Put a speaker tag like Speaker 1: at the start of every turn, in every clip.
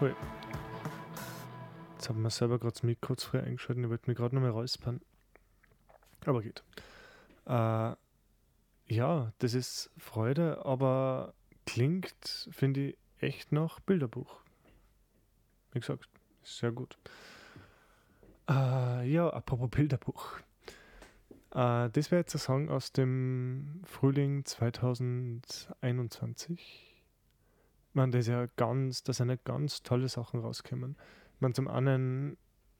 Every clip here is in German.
Speaker 1: Voll. Jetzt haben wir selber gerade das Mikro zu früh eingeschaltet. Ich wollte mich gerade noch mal räuspern. Aber geht. Ja, das ist Freude, aber klingt, finde ich, echt nach Bilderbuch. Wie gesagt, ist sehr gut. Ja, apropos Bilderbuch. Das wäre jetzt ein Song aus dem Frühling 2021. Man, da sind ja ganz tolle Sachen rausgekommen. Man, zum einen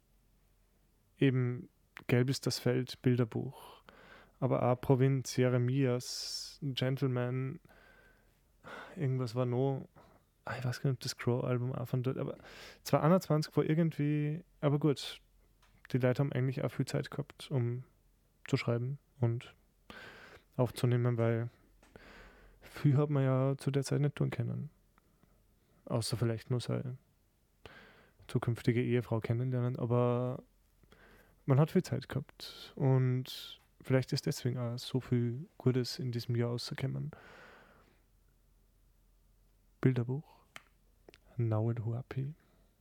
Speaker 1: eben Gelb ist das Feld, Bilderbuch. Aber auch Provinz, Jeremias, Gentleman, irgendwas war noch. Ich weiß gar nicht, ob das Crow-Album auch von dort, aber 2021 war irgendwie, aber gut, die Leute haben eigentlich auch viel Zeit gehabt, um zu schreiben und aufzunehmen, weil viel hat man ja zu der Zeit nicht tun können. Außer vielleicht nur seine zukünftige Ehefrau kennenlernen, aber man hat viel Zeit gehabt und vielleicht ist deswegen auch so viel Gutes in diesem Jahr rausgekommen. Bilderbuch. Nauel Huapi.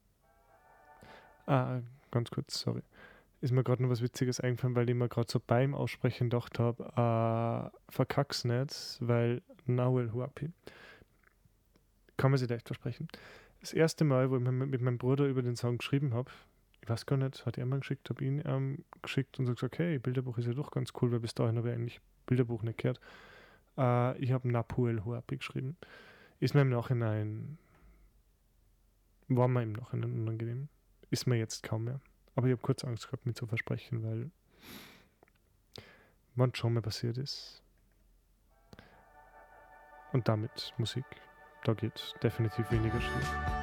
Speaker 1: Ganz kurz, sorry. Ist mir gerade noch was Witziges eingefallen, weil ich mir gerade so beim Aussprechen gedacht habe, verkack's nicht, weil Nauel Huapi. Kann man sich leicht versprechen. Das erste Mal, wo ich mit meinem Bruder über den Song geschrieben habe, ich weiß gar nicht, hat er mir geschickt, habe ihn geschickt und so gesagt, hey, Bilderbuch ist ja doch ganz cool, weil bis dahin habe ich eigentlich Bilderbuch nicht gehört. Ich habe Napuel Huapi geschrieben. Ist mir im Nachhinein, war mir im Nachhinein unangenehm. Ist mir jetzt kaum mehr. Aber ich habe kurz Angst gehabt, mich zu versprechen, weil was schon mal passiert ist. Und damit Musik, da geht definitiv weniger schief.